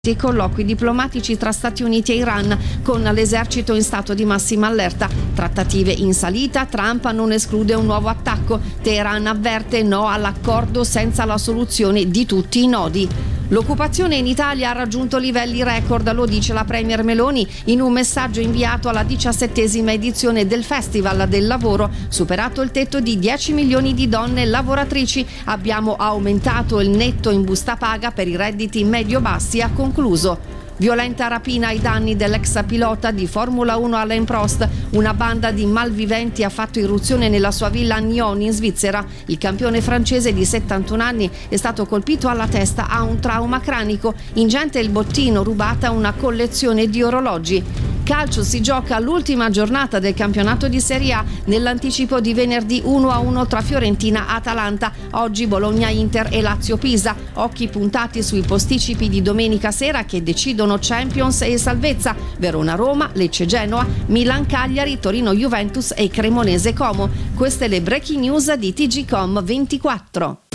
Colloqui diplomatici tra Stati Uniti e Iran con l'esercito in stato di massima allerta. Trattative in salita, Trump non esclude un nuovo attacco. Teheran avverte no all'accordo senza la soluzione di tutti i nodi. L'occupazione in Italia ha raggiunto livelli record, lo dice la Premier Meloni in un messaggio inviato alla 17ª edizione del Festival del Lavoro. Superato il tetto di 10 milioni di donne lavoratrici, abbiamo aumentato il netto in busta paga per i redditi medio-bassi, ha concluso. Violenta rapina ai danni dell'ex pilota di Formula 1 Alain Prost. Una banda di malviventi ha fatto irruzione nella sua villa a Nyon in Svizzera. Il campione francese di 71 anni è stato colpito alla testa, ha un trauma cranico. Ingente il bottino, rubata una collezione di orologi. Calcio, si gioca l'ultima giornata del campionato di Serie A nell'anticipo di venerdì 1-1 tra Fiorentina-Atalanta. Oggi Bologna-Inter e Lazio-Pisa. Occhi puntati sui posticipi di domenica sera che decidono Champions e salvezza. Verona-Roma, Lecce-Genoa, Milan-Cagliari, Torino-Juventus e Cremonese-Como. Queste le breaking news di TGcom 24.